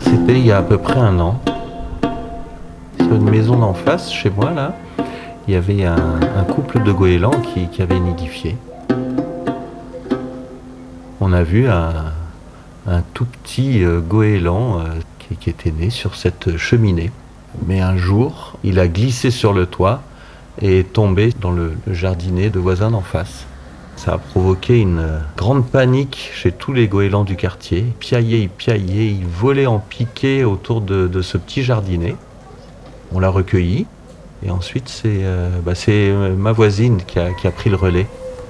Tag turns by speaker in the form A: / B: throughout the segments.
A: C'était il y a à peu près un an. Sur une maison d'en face, chez moi, là, il y avait un couple de goélands qui avait nidifié. On a vu un tout petit goéland qui était né sur cette cheminée. Mais un jour, il a glissé sur le toit et est tombé dans le jardinet de voisins d'en face. Ça a provoqué une grande panique chez tous les goélands du quartier. Ils piaillaient, ils volaient en piqué autour de ce petit jardinet. On l'a recueilli et ensuite c'est ma voisine qui a pris le relais.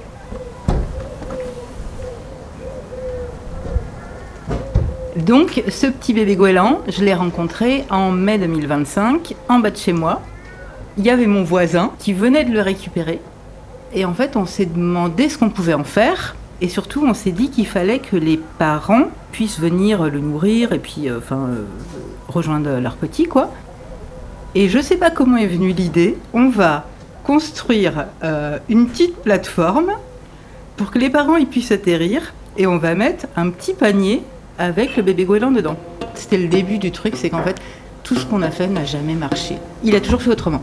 B: Donc ce petit bébé goéland, je l'ai rencontré en mai 2025, en bas de chez moi. Il y avait mon voisin qui venait de le récupérer. Et en fait, on s'est demandé ce qu'on pouvait en faire. Et surtout, on s'est dit qu'il fallait que les parents puissent venir le nourrir et puis rejoindre leur petit, quoi. Et je sais pas comment est venue l'idée. On va construire une petite plateforme pour que les parents ils puissent atterrir. Et on va mettre un petit panier avec le bébé goéland dedans. C'était le début du truc, c'est qu'en fait, tout ce qu'on a fait n'a jamais marché. Il a toujours fait autrement.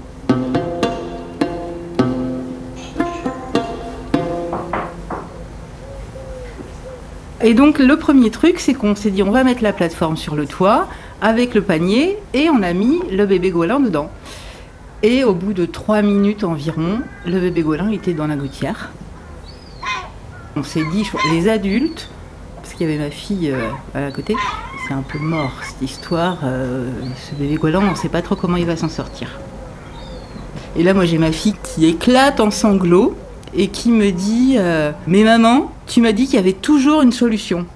B: Et donc le premier truc, c'est qu'on s'est dit on va mettre la plateforme sur le toit avec le panier et on a mis le bébé goéland dedans. Et au bout de 3 minutes environ, le bébé goéland était dans la gouttière. On s'est dit, les adultes, parce qu'il y avait ma fille à côté, c'est un peu mort cette histoire, ce bébé goéland, on ne sait pas trop comment il va s'en sortir. Et là moi j'ai ma fille qui éclate en sanglots et qui me dit mais maman, tu m'as dit qu'il y avait toujours une solution.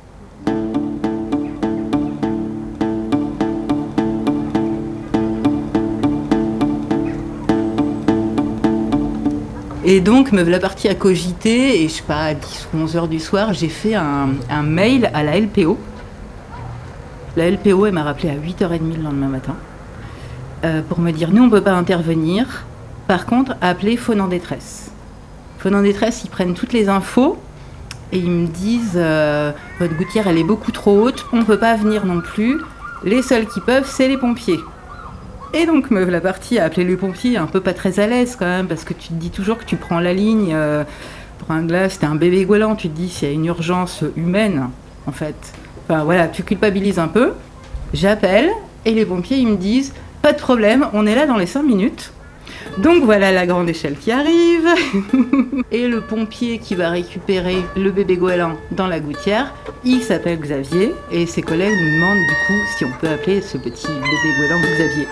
B: Et donc me voilà partie à cogiter et je sais pas, à 10 ou 11 heures du soir, j'ai fait un mail à la LPO. La LPO, elle m'a rappelé à 8h30 le lendemain matin pour me dire nous on peut pas intervenir, par contre appelez Faune en détresse. Faune en détresse, ils prennent toutes les infos et ils me disent votre gouttière elle est beaucoup trop haute, on peut pas venir non plus, les seuls qui peuvent c'est les pompiers. Et donc me voilà partie à appeler les pompiers, un peu pas très à l'aise quand même, parce que tu te dis toujours que tu prends la ligne pour un glas, c'était un bébé goéland, tu te dis s'il y a une urgence humaine en fait. Enfin voilà, tu culpabilises un peu. J'appelle et les pompiers ils me disent pas de problème, on est là dans les 5 minutes. Donc voilà la grande échelle qui arrive et le pompier qui va récupérer le bébé goéland dans la gouttière, il s'appelle Xavier et ses collègues nous demandent du coup si on peut appeler ce petit bébé goéland Xavier.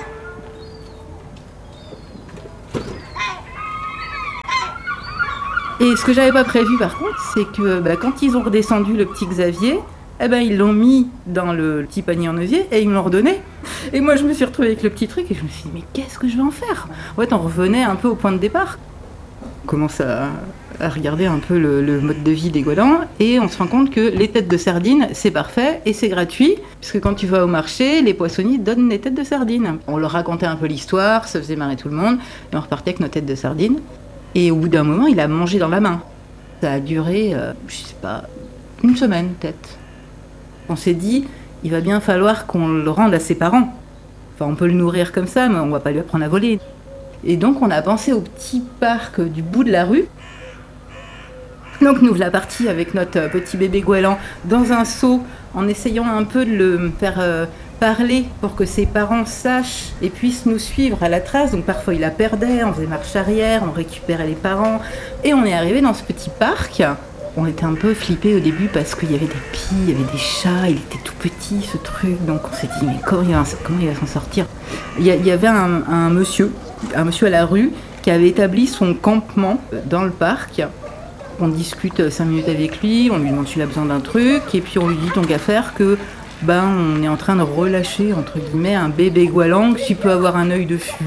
B: Et ce que j'avais pas prévu par contre, c'est que quand ils ont redescendu le petit Xavier, ils l'ont mis dans le petit panier en osier et ils me l'ont redonné. Et moi je me suis retrouvée avec le petit truc et je me suis dit mais qu'est-ce que je vais en faire ? En fait on revenait un peu au point de départ. On commence à regarder un peu le mode de vie des goélands et on se rend compte que les têtes de sardines c'est parfait et c'est gratuit puisque quand tu vas au marché, les poissonniers donnent des têtes de sardines. On leur racontait un peu l'histoire, ça faisait marrer tout le monde et on repartait avec nos têtes de sardines. Et au bout d'un moment il a mangé dans la main. Ça a duré, je sais pas, une semaine peut-être. On s'est dit, il va bien falloir qu'on le rende à ses parents. Enfin, on peut le nourrir comme ça, mais on va pas lui apprendre à voler. Et donc, on a pensé au petit parc du bout de la rue. Donc, nous voilà partis avec notre petit bébé goéland dans un seau, en essayant un peu de le faire parler pour que ses parents sachent et puissent nous suivre à la trace. Donc, parfois, il la perdait, on faisait marche arrière, on récupérait les parents. Et on est arrivé dans ce petit parc. On était un peu flippés au début parce qu'il y avait des pies, il y avait des chats, il était tout petit ce truc, donc on s'est dit mais comment il va s'en sortir ? Il y avait un monsieur à la rue qui avait établi son campement dans le parc. On discute 5 minutes avec lui, on lui demande s'il a besoin d'un truc et puis on lui dit tant qu'à faire que on est en train de relâcher entre guillemets un bébé goéland qui peut avoir un œil dessus.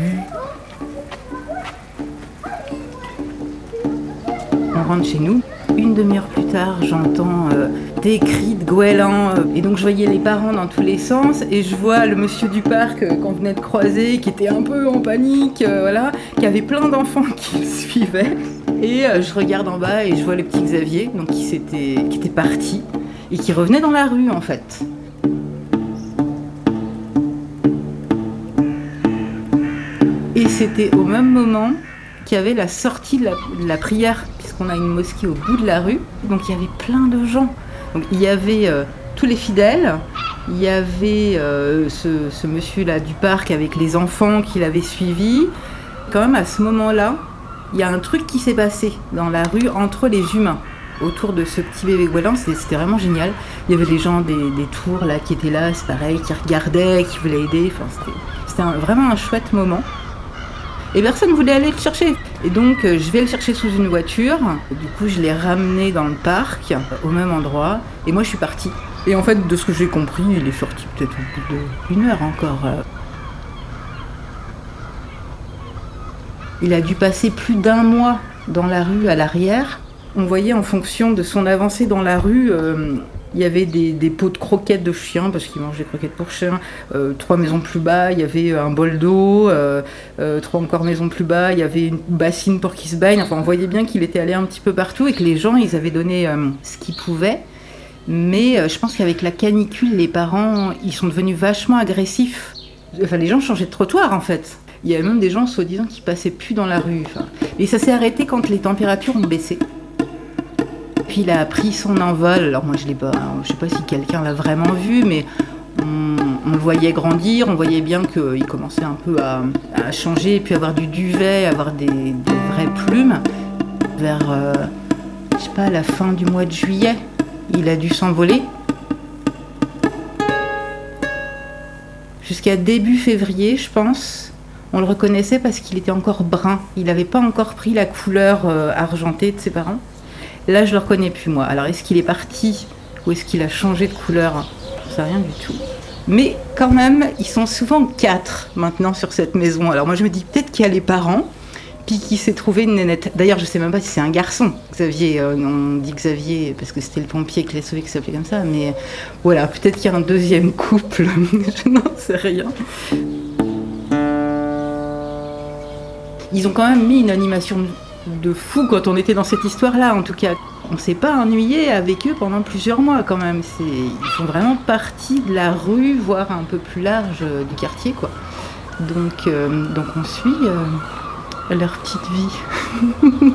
B: On rentre chez nous. Une demi-heure plus tard, j'entends des cris de goélands. Et donc, je voyais les parents dans tous les sens. Et je vois le monsieur du parc qu'on venait de croiser, qui était un peu en panique, qui avait plein d'enfants qui le suivaient. Et je regarde en bas et je vois le petit Xavier, donc qui était parti et qui revenait dans la rue, en fait. c'était au même moment qu'il y avait la sortie de la prière, puisqu'on a une mosquée au bout de la rue. Donc il y avait plein de gens. Donc il y avait tous les fidèles, il y avait ce monsieur-là du parc avec les enfants qui l'avaient suivi. Quand même, à ce moment-là, il y a un truc qui s'est passé dans la rue entre les humains. Autour de ce petit bébé goéland, c'était vraiment génial. Il y avait les gens des tours là, qui étaient là, c'est pareil, qui regardaient, qui voulaient aider. Enfin, c'était vraiment un chouette moment. Et personne ne voulait aller le chercher. Et donc, je vais le chercher sous une voiture. Du coup, je l'ai ramené dans le parc, au même endroit. Et moi, je suis partie. Et en fait, de ce que j'ai compris, il est sorti peut-être au bout d'1 heure encore. Il a dû passer plus d'1 mois dans la rue à l'arrière. On voyait en fonction de son avancée dans la rue, il y avait des pots de croquettes de chiens, parce qu'il mange des croquettes pour chiens. 3 maisons plus bas, il y avait un bol d'eau. 3 encore maisons plus bas, il y avait une bassine pour qu'il se baigne. Enfin, on voyait bien qu'il était allé un petit peu partout et que les gens, ils avaient donné ce qu'ils pouvaient. Mais je pense qu'avec la canicule, les parents, ils sont devenus vachement agressifs. Enfin, les gens changeaient de trottoir, en fait. Il y avait même des gens, soi-disant, qui passaient plus dans la rue. Enfin, et ça s'est arrêté quand les températures ont baissé. Puis il a pris son envol. Alors moi je sais pas si quelqu'un l'a vraiment vu, mais on le voyait grandir, on voyait bien qu'il commençait un peu à changer, et puis avoir du duvet, avoir des vraies plumes. Vers, je sais pas, la fin du mois de juillet, il a dû s'envoler. Jusqu'à début février, je pense, on le reconnaissait parce qu'il était encore brun. Il n'avait pas encore pris la couleur argentée de ses parents. Là, je le reconnais plus, moi. Alors, est-ce qu'il est parti ou est-ce qu'il a changé de couleur ? Je ne sais rien du tout. Mais quand même, ils sont souvent 4 maintenant sur cette maison. Alors moi, je me dis peut-être qu'il y a les parents, puis qu'il s'est trouvé une nénette. D'ailleurs, je ne sais même pas si c'est un garçon. Xavier, on dit Xavier parce que c'était le pompier qui l'a sauvé, qui s'appelait comme ça. Mais voilà, peut-être qu'il y a un deuxième couple. Je n'en sais rien. Ils ont quand même mis une animation de fou quand on était dans cette histoire-là, en tout cas. On ne s'est pas ennuyé avec eux pendant plusieurs mois, quand même. Ils font vraiment partie de la rue, voire un peu plus large du quartier, quoi. Donc on suit leur petite vie.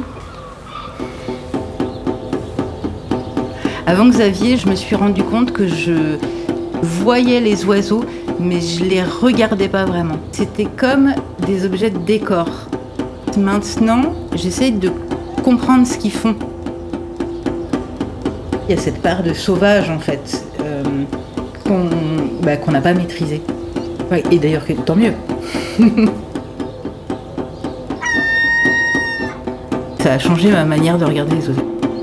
B: Avant Xavier, je me suis rendu compte que je voyais les oiseaux, mais je les regardais pas vraiment. C'était comme des objets de décor. Maintenant, j'essaye de comprendre ce qu'ils font. Il y a cette part de sauvage, en fait, qu'on n'a pas maîtrisée. Ouais, et d'ailleurs, tant mieux. Ça a changé ma manière de regarder les oiseaux.